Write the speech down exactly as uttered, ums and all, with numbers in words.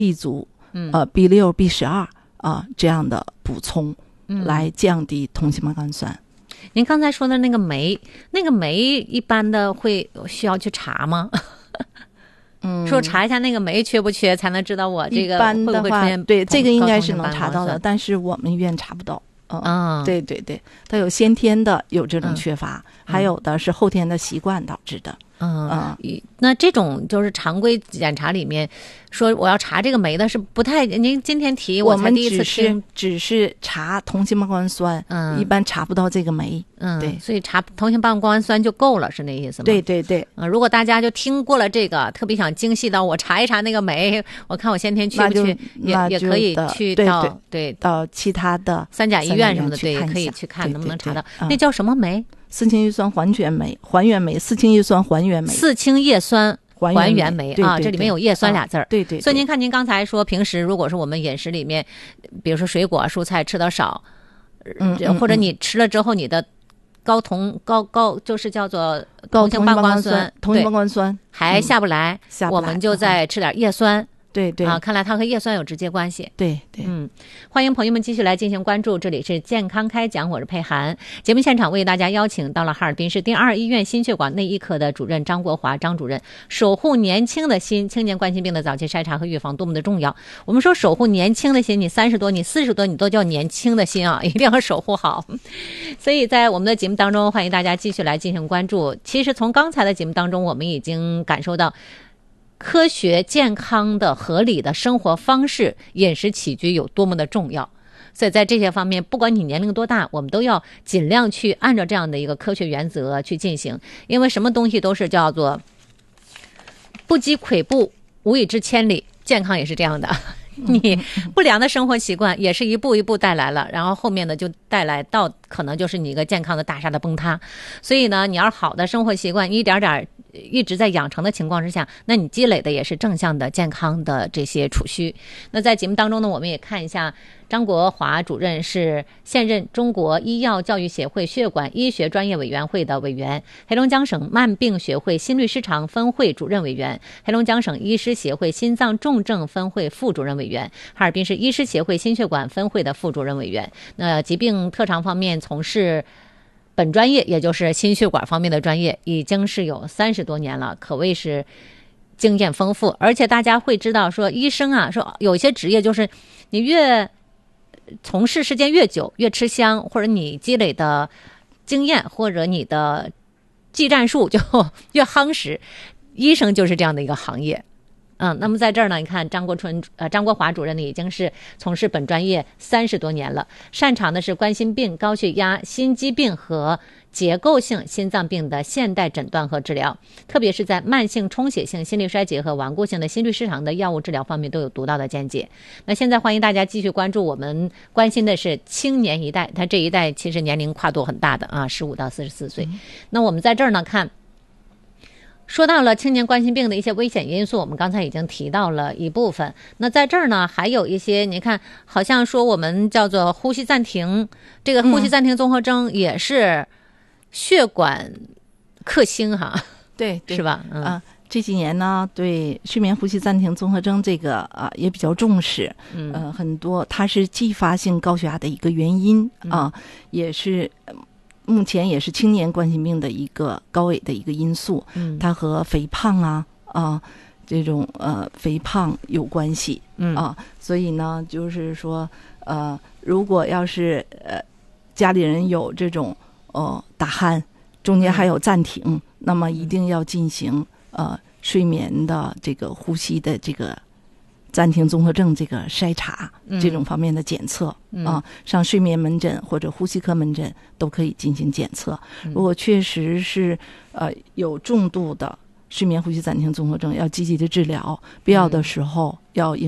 B 族、呃 B 六、B 十二啊这样的补充，来降低同心半胱氨酸。 您刚才说的那个酶，那个酶一般的会需要去查吗？嗯，说查一下那个酶缺不缺，才能知道我这个会不会出现。 对，这个应该是能查到的，但是我们医院查不到。嗯，嗯对对对，它有先天的有这种缺乏，嗯、还有的是后天的习惯导致的。 嗯，嗯那这种就是常规检查里面说我要查这个酶的是不太，您今天提我才第一次听， 只是查同心半胱氨酸，嗯，一般查不到这个酶， 嗯，对，所以查同心半胱氨酸就够了，是那意思吗？ 对对对， 嗯，如果大家就听过了这个，特别想精细到我查一查那个酶，我看我先天缺不缺，也也可以去到 对, 对到其他的三甲医院什么的，对，也可以去看能不能查到，那叫什么酶？ 四氢叶酸还原酶，还原酶，四氢叶酸还原酶， 四氢叶酸还原酶啊，这里面有叶酸俩字儿、啊。 对 对, 对。 所以您看，您刚才说，平时如果是我们饮食里面，比如说水果、蔬菜吃的少， 嗯，嗯或者你吃了之后，你的高酮高高就是叫做同性半胱氨酸， 同性半胱氨酸还下不来， 嗯、下不来， 我们就再吃点叶酸。 对对啊，看来它和叶酸有直接关系。 对对， 嗯，欢迎朋友们继续来进行关注，这里是健康开讲，我是佩涵。节目现场为大家邀请到了哈尔滨市第二医院心血管内医科的主任张国华张主任，守护年轻的心，青年冠心病的早期筛查和预防多么的重要。我们说守护年轻的心，你三十多，你四十多，你都叫年轻的心啊，一定要守护好。所以在我们的节目当中，欢迎大家继续来进行关注。其实从刚才的节目当中，我们已经感受到科学健康的合理的生活方式饮食起居有多么的重要，所以在这些方面不管你年龄多大，我们都要尽量去按照这样的一个科学原则去进行，因为什么东西都是叫做不积跬步无以至千里，健康也是这样的，你不良的生活习惯也是一步一步带来了，然后后面呢就带来到可能就是你一个健康的大厦的崩塌。所以呢，你要好的生活习惯一点点一直在养成的情况之下，那你积累的也是正向的健康的这些储蓄。那在节目当中呢，我们也看一下张国华主任是现任中国医药教育协会血管医学专业委员会的委员，黑龙江省慢病学会心律失常分会主任委员，黑龙江省医师协会心脏重症分会副主任委员，哈尔滨市医师协会心血管分会的副主任委员。那疾病特长方面从事本专业，也就是心血管方面的专业，已经是有三十多年了，可谓是经验丰富。而且大家会知道说，医生啊，说有些职业就是你越从事时间越久越吃香，或者你积累的经验或者你的技战术就越夯实，医生就是这样的一个行业。嗯，那么在这儿呢，你看张国春呃张国华主任呢，已经是从事本专业三十多年了，擅长的是冠心病、高血压、心肌病和结构性心脏病的现代诊断和治疗，特别是在慢性充血性心力衰竭和顽固性的心律失常的药物治疗方面都有独到的见解。那现在欢迎大家继续关注，我们关心的是青年一代，他这一代其实年龄跨度很大的啊，十五到四十四岁。那我们在这儿呢看。说到了青年冠心病的一些危险因素，我们刚才已经提到了一部分。那在这儿呢，还有一些，你看，好像说我们叫做呼吸暂停，这个呼吸暂停综合征也是血管克星哈， 嗯、对, 对， 是吧？嗯、 啊，这几年呢，对睡眠呼吸暂停综合征这个啊也比较重视，嗯，呃，很多它是继发性高血压的一个原因啊，嗯、也是。目前也是青年冠心病的一个高危的一个因素，嗯，它和肥胖啊啊这种呃肥胖有关系，嗯啊，所以呢，就是说呃，如果要是呃家里人有这种呃打鼾，中间还有暂停，嗯、那么一定要进行呃睡眠的这个呼吸的这个。暂停综合症这个筛查、嗯、这种方面的检测、嗯、啊，上睡眠门诊或者呼吸科门诊都可以进行检测。嗯、如果确实是呃有重度的睡眠呼吸暂停综合症，要积极的治疗，必要的时候要应